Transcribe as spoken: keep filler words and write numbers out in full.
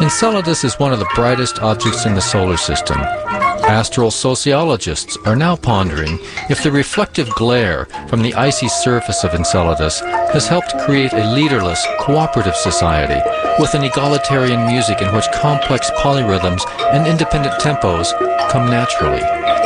Enceladus is one of the brightest objects in the solar system. Astral sociologists are now pondering if the reflective glare from the icy surface of Enceladus has helped create a leaderless, cooperative society with an egalitarian music in which complex polyrhythms and independent tempos come naturally.